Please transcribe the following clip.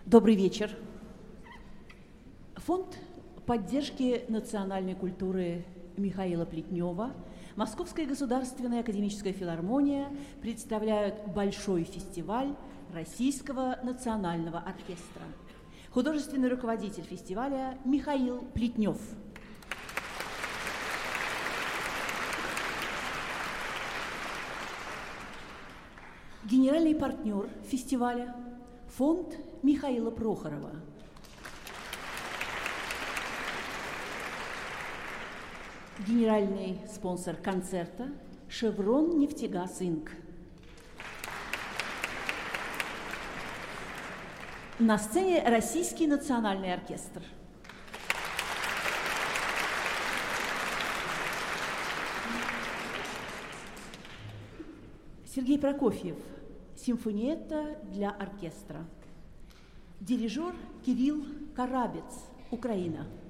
Добрый вечер. Фонд поддержки национальной культуры Михаила Плетнева, Московская государственная академическая филармония представляют большой фестиваль Российского национального оркестра. Художественный руководитель фестиваля Михаил Плетнев. Генеральный партнер фестиваля – фонд Михаила Прохорова. Генеральный спонсор концерта – «Шеврон Нефтегаз Инк». На сцене Российский национальный оркестр. Сергей Прокофьев. Симфониетта для оркестра. Дирижер Кирилл Карабец, Украина.